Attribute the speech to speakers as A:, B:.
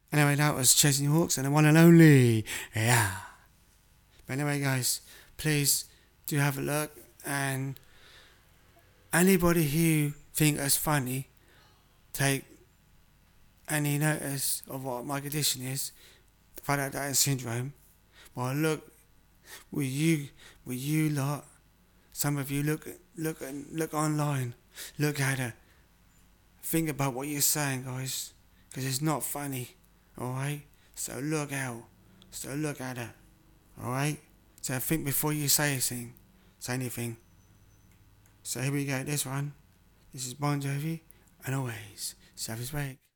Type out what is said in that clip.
A: Anyway, that was Chasing Hawks and the one and only. Yeah. But anyway, guys, please do have a look. And anybody who think it's funny, take any notice of what my condition is. Find out that syndrome. Well, look, with you lot, some of you look online, look at it, think about what you're saying, guys, because it's not funny, all right? So look out, so look at it, all right? So think before you say anything. So here we go, this one. This is Bon Jovi, and always, self-respect.